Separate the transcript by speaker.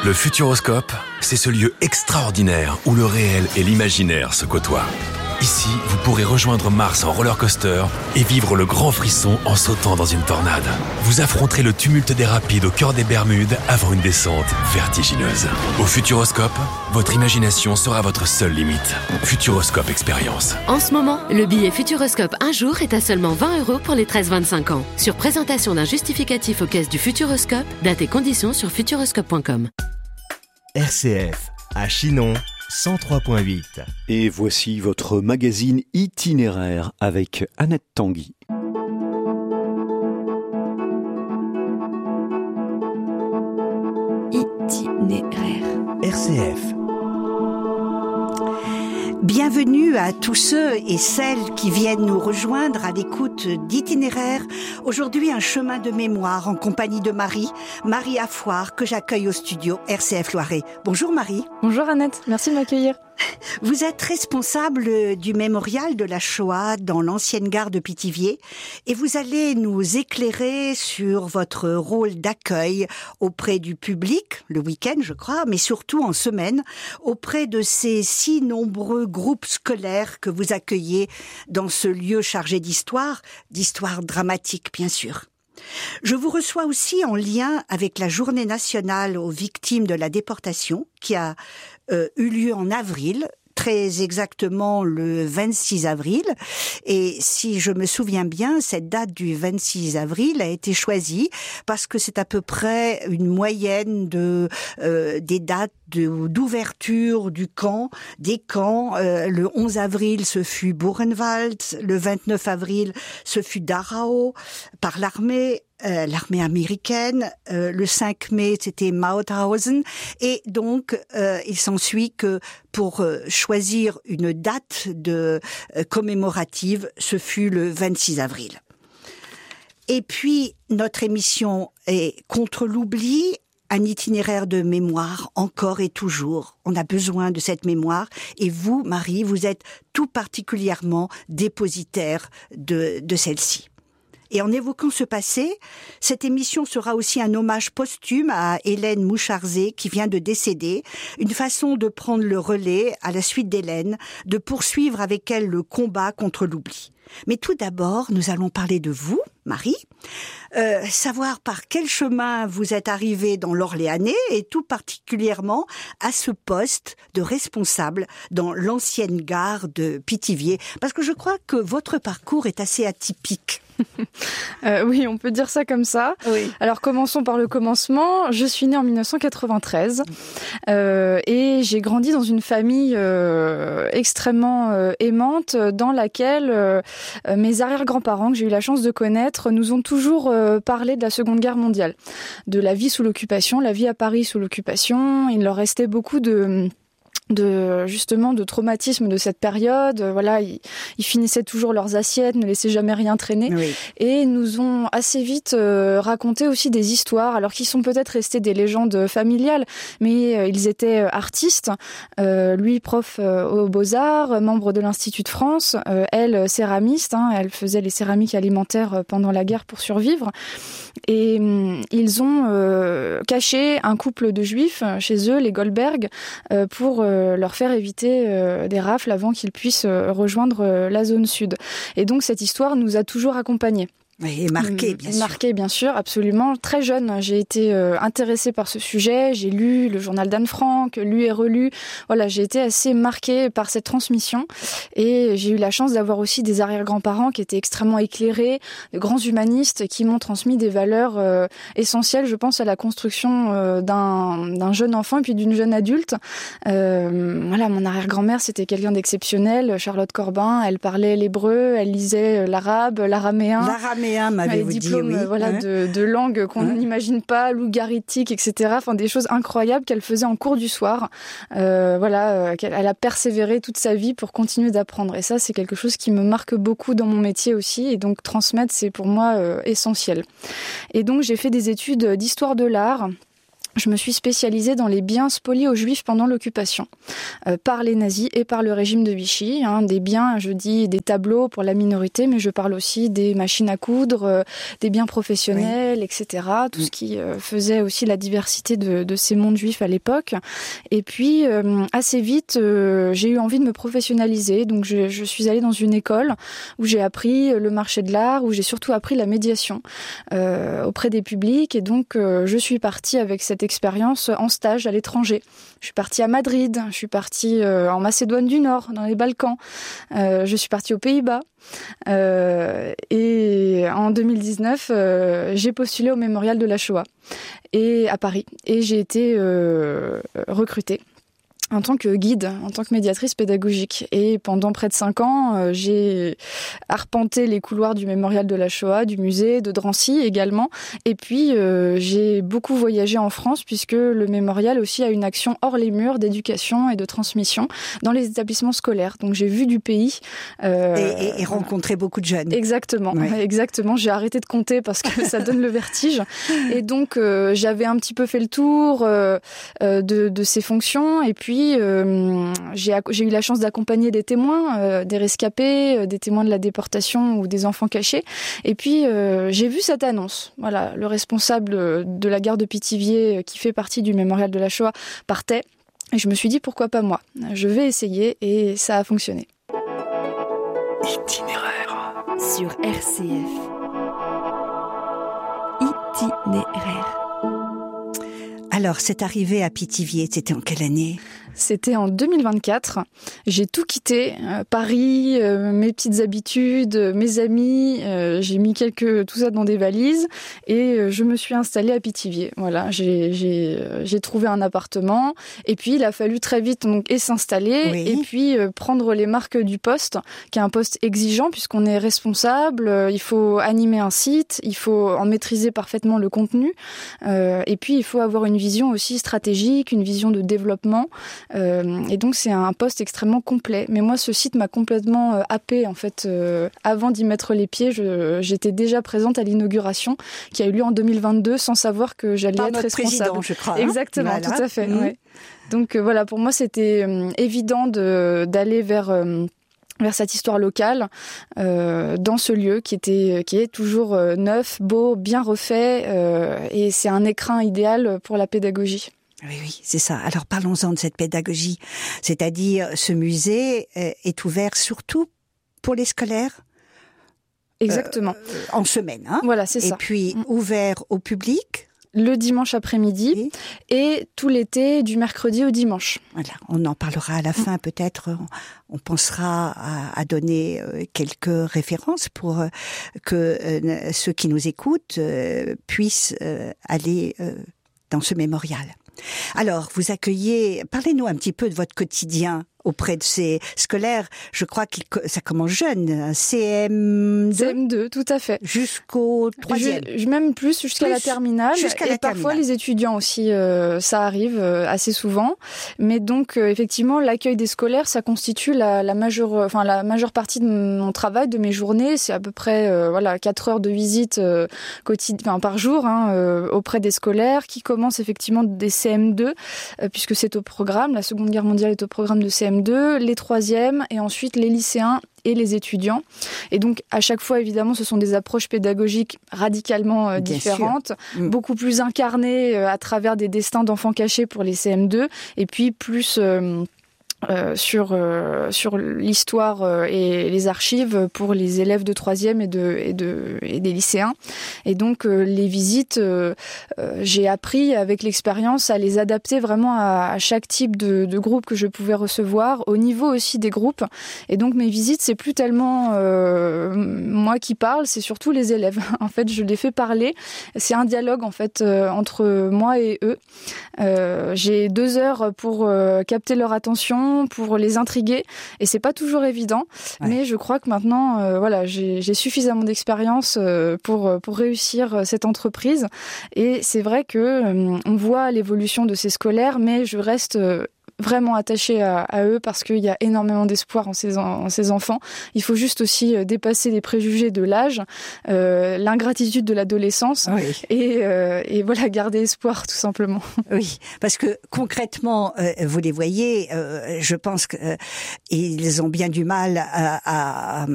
Speaker 1: Le Futuroscope, c'est ce lieu extraordinaire où le réel et l'imaginaire se côtoient. Ici, vous pourrez rejoindre Mars en roller coaster et vivre le grand frisson en sautant dans une tornade. Vous affronterez le tumulte des rapides au cœur des Bermudes avant une descente vertigineuse. Au Futuroscope, votre imagination sera votre seule limite. Futuroscope Expérience.
Speaker 2: En ce moment, le billet Futuroscope un jour est à seulement 20 € pour les 13-25 ans. Sur présentation d'un justificatif aux caisses du Futuroscope, date et conditions sur futuroscope.com.
Speaker 3: RCF, à Chinon, 103.8.
Speaker 4: Et voici votre magazine itinéraire avec Annette Tanguy.
Speaker 5: Itinéraire.
Speaker 3: RCF.
Speaker 5: Bienvenue à tous ceux et celles qui viennent nous rejoindre à l'écoute d'Itinéraire. Aujourd'hui, un chemin de mémoire en compagnie de Marie Affoire, que j'accueille au studio RCF Loiret. Bonjour Marie.
Speaker 6: Bonjour Annette, merci de m'accueillir.
Speaker 5: Vous êtes responsable du mémorial de la Shoah dans l'ancienne gare de Pithiviers et vous allez nous éclairer sur votre rôle d'accueil auprès du public, le week-end je crois, mais surtout en semaine, auprès de ces si nombreux groupes scolaires que vous accueillez dans ce lieu chargé d'histoire dramatique bien sûr. Je vous reçois aussi en lien avec la Journée nationale aux victimes de la déportation qui a eu lieu en avril, très exactement le 26 avril. Et si je me souviens bien, cette date du 26 avril a été choisie parce que c'est à peu près une moyenne des dates d'ouverture des camps. Le 11 avril, ce fut Buchenwald. Le 29 avril, ce fut Dachau par l'armée américaine. Le 5 mai, c'était Mauthausen. Et donc, il s'ensuit que pour choisir une date commémorative, ce fut le 26 avril. Et puis, notre émission est Contre l'oubli, un itinéraire de mémoire, encore et toujours. On a besoin de cette mémoire. Et vous, Marie, vous êtes tout particulièrement dépositaire de celle-ci. Et en évoquant ce passé, cette émission sera aussi un hommage posthume à Hélène Moucharzé qui vient de décéder, une façon de prendre le relais à la suite d'Hélène, de poursuivre avec elle le combat contre l'oubli. Mais tout d'abord, nous allons parler de vous, Marie, savoir par quel chemin vous êtes arrivée dans l'Orléanais et tout particulièrement à ce poste de responsable dans l'ancienne gare de Pithiviers. Parce que je crois que votre parcours est assez atypique.
Speaker 6: Oui, on peut dire ça comme ça. Oui. Alors commençons par le commencement. Je suis née en 1993 et j'ai grandi dans une famille extrêmement aimante dans laquelle mes arrière-grands-parents que j'ai eu la chance de connaître nous ont toujours parlé de la Seconde Guerre mondiale, de la vie sous l'occupation, la vie à Paris sous l'occupation. Il leur restait beaucoup de traumatisme de cette période. Voilà, ils finissaient toujours leurs assiettes, ne laissaient jamais rien traîner. Oui. Et nous ont assez vite raconté aussi des histoires, alors qu'ils sont peut-être restés des légendes familiales, mais ils étaient artistes. Lui, prof aux Beaux-Arts, membre de l'Institut de France, elle, céramiste, elle faisait les céramiques alimentaires pendant la guerre pour survivre. Et ils ont caché un couple de juifs chez eux, les Goldberg, pour leur faire éviter des rafles avant qu'ils puissent rejoindre la zone sud. Et donc cette histoire nous a toujours accompagnés.
Speaker 5: Et marqué, bien sûr.
Speaker 6: Marqué, bien sûr, absolument. Très jeune, j'ai été intéressée par ce sujet. J'ai lu le journal d'Anne Frank, lu et relu. Voilà, j'ai été assez marquée par cette transmission. Et j'ai eu la chance d'avoir aussi des arrière-grands-parents qui étaient extrêmement éclairés, de grands humanistes qui m'ont transmis des valeurs essentielles, je pense, à la construction d'un jeune enfant et puis d'une jeune adulte. Voilà, mon arrière-grand-mère, c'était quelqu'un d'exceptionnel. Charlotte Corbin, elle parlait l'hébreu, elle lisait l'arabe, l'araméen.
Speaker 5: M'avez-vous
Speaker 6: dit, oui.
Speaker 5: Voilà,
Speaker 6: de langues qu'on n'imagine pas, lougaritique, etc. Enfin, des choses incroyables qu'elle faisait en cours du soir. Elle a persévéré toute sa vie pour continuer d'apprendre. Et ça, c'est quelque chose qui me marque beaucoup dans mon métier aussi. Et donc, transmettre, c'est pour moi essentiel. Et donc, j'ai fait des études d'histoire de l'art je me suis spécialisée dans les biens spoliés aux Juifs pendant l'occupation, par les nazis et par le régime de Vichy. Des biens, je dis des tableaux pour la minorité, mais je parle aussi des machines à coudre, des biens professionnels, etc. Tout ce qui faisait aussi la diversité de ces mondes juifs à l'époque. Et puis, assez vite, j'ai eu envie de me professionnaliser. Donc, je suis allée dans une école où j'ai appris le marché de l'art, où j'ai surtout appris la médiation auprès des publics. Et donc, je suis partie avec cette expérience en stage à l'étranger. Je suis partie à Madrid, je suis partie en Macédoine du Nord, dans les Balkans, je suis partie aux Pays-Bas. Et en 2019, j'ai postulé au Mémorial de la Shoah et à Paris. Et j'ai été recrutée en tant que guide, en tant que médiatrice pédagogique. Et pendant près de 5 ans, j'ai arpenté les couloirs du Mémorial de la Shoah, du musée, de Drancy également. Et puis, j'ai beaucoup voyagé en France puisque le Mémorial aussi a une action hors les murs d'éducation et de transmission dans les établissements scolaires. Donc, j'ai vu du pays.
Speaker 5: Et rencontré beaucoup de jeunes.
Speaker 6: Exactement, exactement. J'ai arrêté de compter parce que ça donne le vertige. Et donc, j'avais un petit peu fait le tour de ces fonctions. Et puis, j'ai eu la chance d'accompagner des témoins, des rescapés, des témoins de la déportation ou des enfants cachés. Et puis, j'ai vu cette annonce. Voilà, le responsable de la gare de Pithiviers, qui fait partie du Mémorial de la Shoah, partait. Et je me suis dit, pourquoi pas moi ? Je vais essayer et ça a fonctionné.
Speaker 1: Itinéraire.
Speaker 2: Sur RCF. Itinéraire.
Speaker 5: Alors, cette arrivée à Pithiviers, c'était en quelle année ?
Speaker 6: C'était en 2024. J'ai tout quitté, Paris, mes petites habitudes, mes amis. J'ai mis tout ça dans des valises et je me suis installée à Pithiviers. Voilà, j'ai trouvé un appartement et puis il a fallu très vite donc s'installer et puis prendre les marques du poste, qui est un poste exigeant puisqu'on est responsable. Il faut animer un site, il faut en maîtriser parfaitement le contenu et puis il faut avoir une vision aussi stratégique, une vision de développement. Et donc c'est un poste extrêmement complet. Mais moi, ce site m'a complètement happée en fait. Avant d'y mettre les pieds, j'étais déjà présente à l'inauguration qui a eu lieu en 2022 sans savoir que j'allais être responsable.
Speaker 5: Président, je crois.
Speaker 6: Exactement, voilà. Tout à fait. Ouais. Donc voilà, pour moi, c'était évident d'aller vers cette histoire locale, dans ce lieu qui est toujours neuf, beau, bien refait, et c'est un écrin idéal pour la pédagogie.
Speaker 5: Oui, c'est ça. Alors parlons-en de cette pédagogie. C'est-à-dire, ce musée est ouvert surtout pour les scolaires ?
Speaker 6: Exactement.
Speaker 5: En semaine, hein ?
Speaker 6: Voilà, c'est ça.
Speaker 5: Et puis, ouvert au public ?
Speaker 6: Le dimanche après-midi et tout l'été du mercredi au dimanche.
Speaker 5: Voilà, on en parlera à la fin peut-être. On pensera à donner quelques références pour que ceux qui nous écoutent puissent aller dans ce mémorial. Alors, vous accueillez... Parlez-nous un petit peu de votre quotidien auprès de ces scolaires. Je crois que ça commence jeune, CM2.
Speaker 6: CM2, tout à fait.
Speaker 5: Jusqu'au 3e.
Speaker 6: Même plus, jusqu'à la terminale. Parfois, les étudiants aussi, ça arrive assez souvent. Mais donc, effectivement, l'accueil des scolaires, ça constitue la majeure partie de mon travail, de mes journées. C'est à peu près 4 heures de visite par jour auprès des scolaires, qui commencent effectivement des CM2, puisque c'est au programme. La Seconde Guerre mondiale est au programme de CM2, les 3e et ensuite les lycéens et les étudiants. Et donc, à chaque fois, évidemment, ce sont des approches pédagogiques radicalement différentes, beaucoup plus incarnées à travers des destins d'enfants cachés pour les CM2, et puis plus... sur l'histoire et les archives pour les élèves de 3e et des lycéens. Et donc, les visites, j'ai appris avec l'expérience à les adapter vraiment à chaque type de groupe que je pouvais recevoir, au niveau aussi des groupes. Et donc, mes visites, c'est plus tellement moi qui parle, c'est surtout les élèves. En fait, je les fais parler. C'est un dialogue, en fait, entre moi et eux. J'ai 2 heures pour capter leur attention, pour les intriguer, et c'est pas toujours évident, mais je crois que maintenant j'ai suffisamment d'expérience pour réussir cette entreprise. Et c'est vrai que on voit l'évolution de ces scolaires, mais je reste vraiment attaché à eux parce qu'il y a énormément d'espoir en ces enfants. Il faut juste aussi dépasser les préjugés de l'âge, l'ingratitude de l'adolescence et voilà, garder espoir tout simplement.
Speaker 5: Oui, parce que concrètement, vous les voyez, je pense qu'ils ont bien du mal à